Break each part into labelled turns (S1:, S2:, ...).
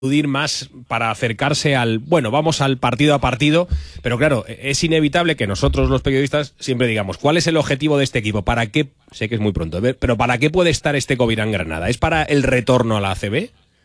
S1: más para acercarse vamos al partido a partido, pero claro, es inevitable que nosotros los periodistas siempre digamos, ¿cuál es el objetivo de este equipo? ¿Para qué? Sé que es muy pronto, pero ¿para qué puede estar este Covirán Granada? ¿Es para el retorno a la ACB?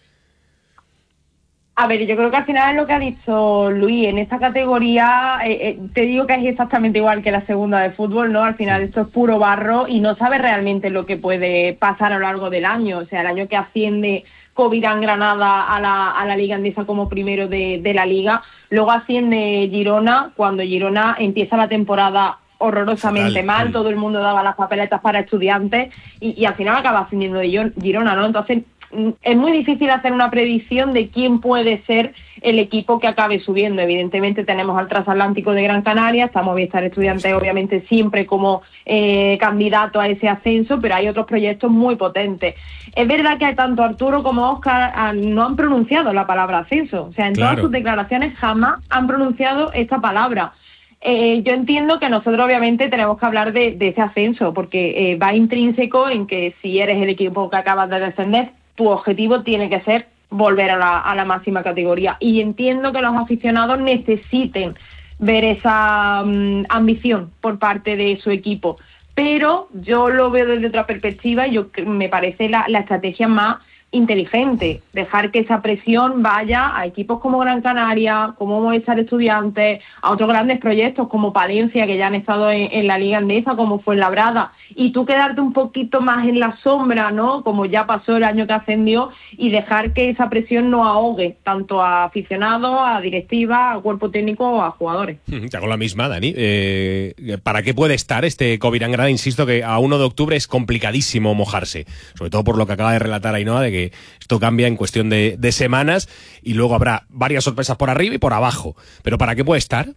S2: A ver, yo creo que al final es lo que ha dicho Luis, en esta categoría, te digo que es exactamente igual que la segunda de fútbol, ¿no? Al final esto es puro barro y no sabes realmente lo que puede pasar a lo largo del año, o sea, el año que asciende Covirán Granada a la Liga Endesa como primero de la Liga, luego asciende Girona, cuando Girona empieza la temporada horrorosamente mal, todo el mundo daba las papeletas para Estudiantes y al final acaba ascendiendo de Girona, ¿no? Entonces es muy difícil hacer una predicción de quién puede ser el equipo que acabe subiendo. Evidentemente tenemos al Transatlántico de Gran Canaria, está Movistar Estudiantes obviamente siempre como candidato a ese ascenso, pero hay otros proyectos muy potentes. Es verdad que tanto Arturo como Óscar no han pronunciado la palabra ascenso, o sea, en todas sus declaraciones jamás han pronunciado esta palabra. Yo entiendo que nosotros obviamente tenemos que hablar de ese ascenso, porque va intrínseco en que si eres el equipo que acabas de descender, tu objetivo tiene que ser volver a la máxima categoría. Y entiendo que los aficionados necesiten ver esa ambición por parte de su equipo. Pero yo lo veo desde otra perspectiva y me parece la estrategia más inteligente, dejar que esa presión vaya a equipos como Gran Canaria, como Movistar Estudiantes, a otros grandes proyectos como Palencia, que ya han estado en la Liga Endesa, como Fuenlabrada, y tú quedarte un poquito más en la sombra, ¿no? Como ya pasó el año que ascendió, y dejar que esa presión no ahogue tanto a aficionados, a directiva, a cuerpo técnico o a jugadores.
S1: Te hago la misma, Dani. ¿Para qué puede estar este Covirán Granada? Insisto que a 1 de octubre es complicadísimo mojarse, sobre todo por lo que acaba de relatar Ainhoa, de que esto cambia en cuestión de semanas y luego habrá varias sorpresas por arriba y por abajo. ¿Pero para qué puede estar?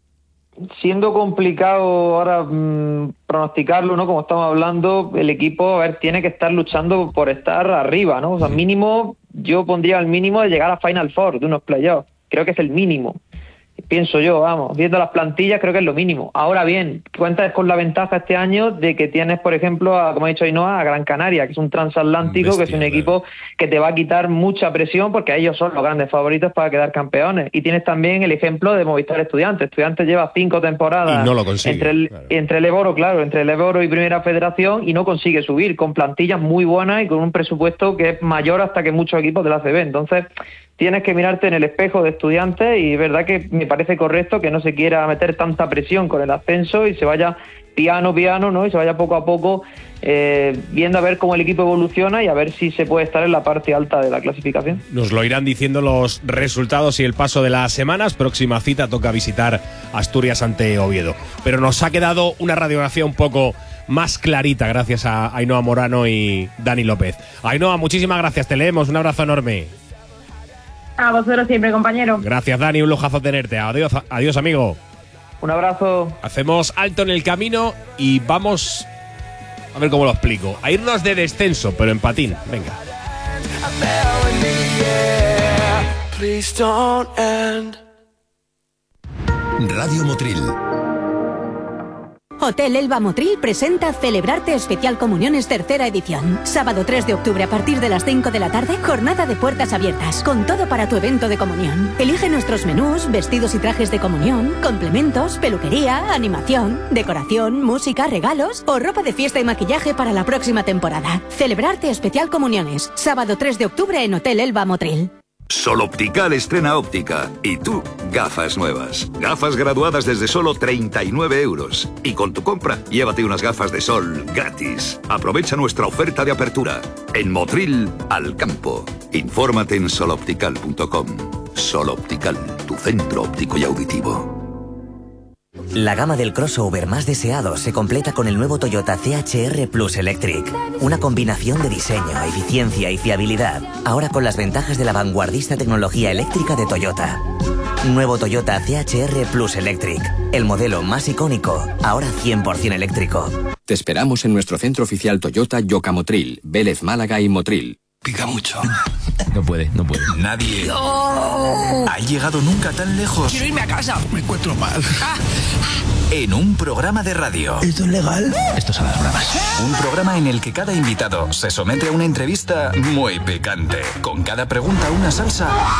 S3: Siendo complicado ahora pronosticarlo, ¿no? Como estamos hablando, el equipo, tiene que estar luchando por estar arriba, ¿no? O sea, mínimo, yo pondría el mínimo de llegar a Final Four de unos playoffs. Creo que es el mínimo. Pienso yo, vamos, viendo las plantillas creo que es lo mínimo. Ahora bien, cuentas con la ventaja este año de que tienes, por ejemplo, como ha dicho Ainhoa, a Gran Canaria, que es un transatlántico, que es un equipo que te va a quitar mucha presión porque ellos son los grandes favoritos para quedar campeones. Y tienes también el ejemplo de Movistar Estudiantes. Estudiantes lleva 5 temporadas
S1: y no lo consigue,
S3: entre el Eboro y Primera Federación y no consigue subir, con plantillas muy buenas y con un presupuesto que es mayor hasta que muchos equipos de la ACB. Entonces tienes que mirarte en el espejo de Estudiantes y es verdad que me parece correcto que no se quiera meter tanta presión con el ascenso y se vaya piano, ¿no? Y se vaya poco a poco viendo a ver cómo el equipo evoluciona y a ver si se puede estar en la parte alta de la clasificación.
S1: Nos lo irán diciendo los resultados y el paso de las semanas. Próxima cita toca visitar Asturias ante Oviedo. Pero nos ha quedado una radiografía un poco más clarita gracias a Ainhoa Morano y Dani López. Ainhoa, muchísimas gracias, te leemos, un abrazo enorme.
S2: A vosotros siempre, compañero.
S1: Gracias, Dani, un lujazo tenerte. Adiós, amigo.
S3: Un abrazo.
S1: Hacemos alto en el camino y vamos, a ver cómo lo explico, a irnos de descenso, pero en patín. Venga.
S4: Radio Motril.
S5: Hotel Elba Motril presenta Celebrarte Especial Comuniones tercera edición. Sábado 3 de octubre a partir de las 5 de la tarde, jornada de puertas abiertas, con todo para tu evento de comunión. Elige nuestros menús, vestidos y trajes de comunión, complementos, peluquería, animación, decoración, música, regalos o ropa de fiesta y maquillaje para la próxima temporada. Celebrarte Especial Comuniones, sábado 3 de octubre en Hotel Elba Motril.
S4: Sol Optical estrena óptica. Y tú, gafas nuevas. Gafas graduadas desde solo 39 euros. Y con tu compra, llévate unas gafas de sol gratis. Aprovecha nuestra oferta de apertura. En Motril, al campo. Infórmate en soloptical.com. Sol Optical, tu centro óptico y auditivo.
S6: La gama del crossover más deseado se completa con el nuevo Toyota CHR Plus Electric. Una combinación de diseño, eficiencia y fiabilidad. Ahora con las ventajas de la vanguardista tecnología eléctrica de Toyota. Nuevo Toyota CHR Plus Electric. El modelo más icónico, ahora 100% eléctrico.
S7: Te esperamos en nuestro centro oficial Toyota Yoka Motril, Vélez Málaga y Motril.
S8: Pica mucho.
S9: No puede.
S8: Nadie ha llegado nunca tan lejos.
S9: Quiero irme a casa.
S8: Me encuentro mal. en un programa de radio.
S9: ¿Esto es legal?
S8: Esto es a las bravas. Un programa en el que cada invitado se somete a una entrevista muy picante. Con cada pregunta una salsa